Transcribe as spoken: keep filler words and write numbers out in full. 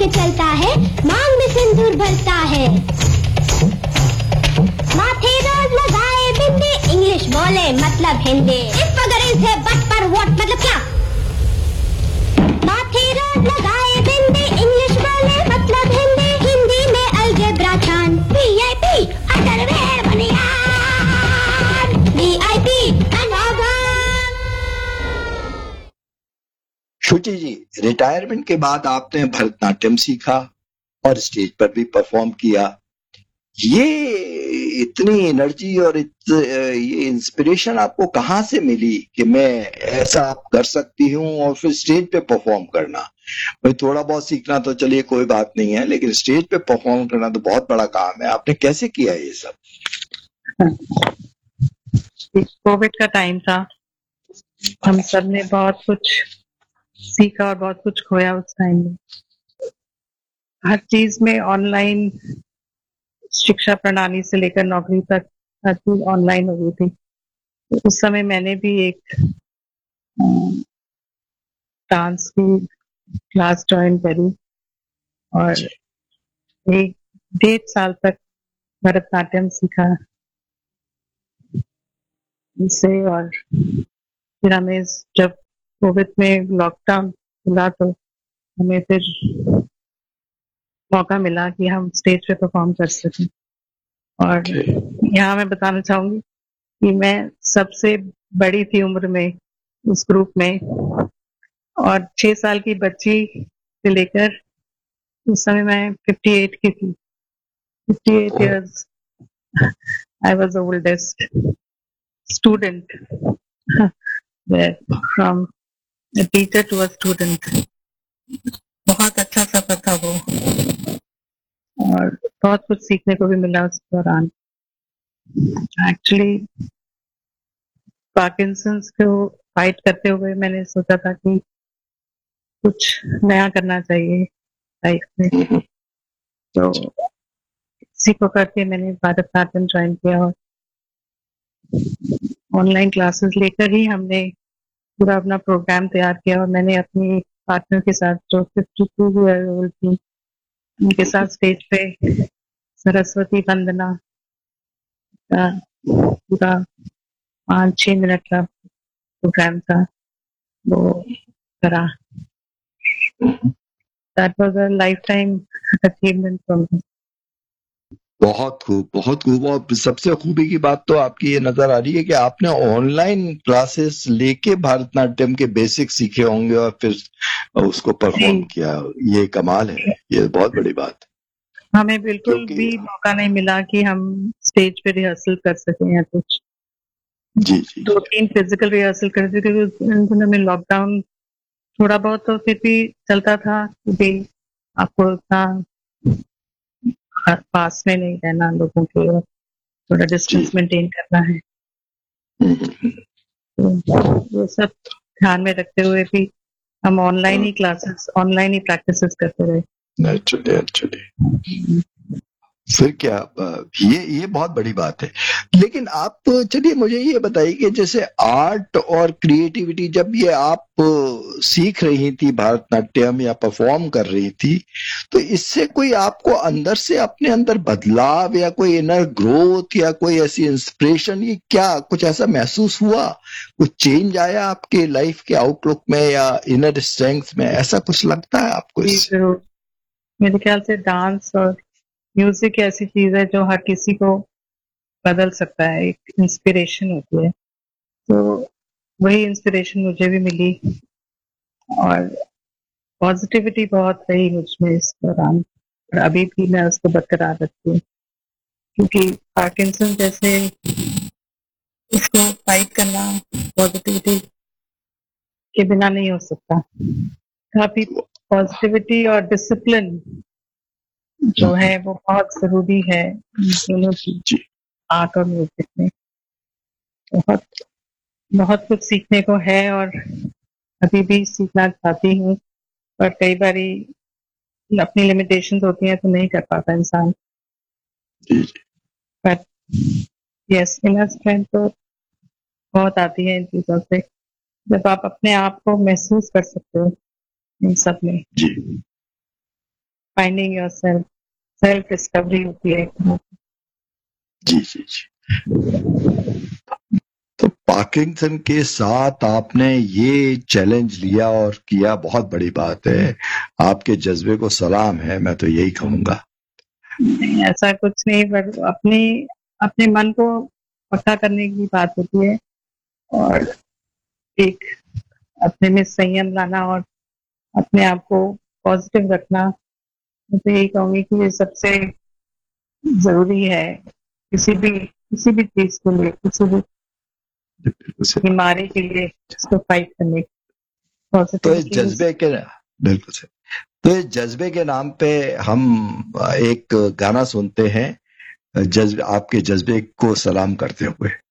के चलता है, मांग में सिंदूर भरता है। माथे रोज लगाए बिंदी, इंग्लिश बोले मतलब हिंदी। इस वगर इज है बट पर व्हाट मतलब क्या? माथे रोज लगाए बिंदी, इंग्लिश बोले मतलब हिंदी। हिंदी में अलजेब्रा छान, वीआईपी अंडरवेयर बनियान, वीआईपी अनोगा। शुचि जी, रिटायरमेंट के बाद आपने भरतनाट्यम सीखा और स्टेज पर भी परफॉर्म किया। ये इतनी एनर्जी और इत, ये इंस्पिरेशन आपको कहाँ से मिली कि मैं ऐसा आप कर सकती हूँ और फिर स्टेज पे परफॉर्म करना? भाई थोड़ा बहुत सीखना तो चलिए कोई बात नहीं है, लेकिन स्टेज पे परफॉर्म करना तो बहुत बड़ा काम है। आपने कैसे किया ये सब? कोविड का टाइम था, हम सब ने बहुत कुछ सीखा और बहुत कुछ खोया उस टाइम में। हर चीज में ऑनलाइन, शिक्षा प्रणाली से लेकर नौकरी तक हर चीज ऑनलाइन हो गई थी। तो उस समय मैंने भी एक डांस की क्लास ज्वाइन करी और एक डेढ़ साल तक भरतनाट्यम सीखा इससे। और फिर हमें जब कोविड में लॉकडाउन खुला तो हमें फिर मौका मिला कि हम स्टेज पे परफॉर्म कर सकें। और यहाँ मैं बताना चाहूंगी कि मैं सबसे बड़ी थी उम्र में उस ग्रुप में, और छह साल की बच्ची से लेकर उस समय मैं अट्ठावन की थी। अट्ठावन years I was the oldest student from teacher to a student. बहुत अच्छा सफर था वो और बहुत कुछ सीखने को भी मिला उस दौरान। एक्चुअली पार्किंसंस को फाइट करते हुए मैंने सोचा था कि कुछ नया करना चाहिए लाइफ में, तो इसी को करके मैंने भरतनाट्यम ज्वाइन किया और ऑनलाइन क्लासेस लेकर ही हमने पूरा अपना प्रोग्राम तैयार किया। और मैंने अपनी पार्टनर के साथ, जो फिफ्टी टू ईयर ओल्ड थी, उनके साथ स्टेज पे सरस्वती वंदना का पूरा पाँच छह मिनट का प्रोग्राम था, वो करा। That was a life time achievement for me. बहुत खूब, बहुत खूब। और सबसे खूबी की बात तो आपकी ये नजर आ रही है कि आपने ऑनलाइन क्लासेस लेके भरतनाट्यम के बेसिक सीखे होंगे और फिर उसको परफॉर्म किया। ये कमाल है, ये बहुत बड़ी बात है। हमें बिल्कुल भी मौका नहीं मिला कि हम स्टेज पे रिहर्सल कर सकें या कुछ। जी जी दो तीन फिजिकल रिहर्सल कर थे क्योंकि उन दिनों में लॉकडाउन थोड़ा बहुत तो फिर भी चलता था, क्योंकि आपको उतना पास में नहीं रहना लोगों के, और थोड़ा डिस्टेंस मेंटेन करना है। तो वो सब ध्यान में रखते हुए भी हम ऑनलाइन ही क्लासेस, ऑनलाइन ही प्रैक्टिसेस करते रहे। एक्चुअली एक्चुअली फिर क्या, ये ये बहुत बड़ी बात है। लेकिन आप चलिए मुझे ये बताइए कि जैसे आर्ट और क्रिएटिविटी, जब ये आप सीख रही थी भरतनाट्यम या परफॉर्म कर रही थी, तो इससे कोई आपको अंदर से अपने अंदर बदलाव या कोई इनर ग्रोथ या कोई ऐसी इंस्पिरेशन, ये क्या कुछ ऐसा महसूस हुआ? कुछ चेंज आया आपके लाइफ के आउटलुक में या इनर स्ट्रेंथ में? ऐसा कुछ लगता है आपको इससे? जरूर, मेरे ख्याल से डांस और म्यूजिक ऐसी चीज है जो हर किसी को बदल सकता है, एक इंस्पिरेशन होती है। तो वही इंस्पिरेशन मुझे भी मिली और पॉजिटिविटी बहुत रही मुझमें इस दौरान, और अभी भी मैं उसको बरकरार रखती हूँ, क्योंकि पार्किंसन जैसे इसको फाइट करना पॉजिटिविटी के बिना नहीं हो सकता। काफी पॉजिटिविटी और डिसिप्लिन जो है वो बहुत जरूरी है दोनों की, आर्ट और म्यूजिक में। बहुत बहुत कुछ सीखने को है और अभी भी सीखना चाहती हूँ, पर कई बार अपनी लिमिटेशंस होती हैं तो नहीं कर पाता इंसान। बट यस, इनर स्ट्रेंथ तो बहुत आती है इन चीजों से, जब आप अपने आप को महसूस कर सकते हो इन सब में। जी फाइंडिंग योरसेल्फ, सेल्फ डिस्कवरी होती है। जी जी जी। तो पार्किंसन के साथ आपने ये चैलेंज लिया और किया, बहुत बड़ी बात है। आपके जज्बे को सलाम है, मैं तो यही कहूंगा। नहीं, ऐसा कुछ नहीं, पर अपनी अपने मन को पक्का करने की बात होती है और एक अपने में संयम लाना और अपने आप को पॉजिटिव रखना। मैं तो यही कहूंगी कि ये सबसे जरूरी है किसी भी किसी भी चीज के लिए, किसी भी बीमारी के लिए इसको फाइट करने की तो इस पॉजिटिविटी। जज्बे के बिल्कुल सही। तो इस जज्बे के नाम पे हम एक गाना सुनते हैं, जज्बे आपके जज्बे को सलाम करते हुए।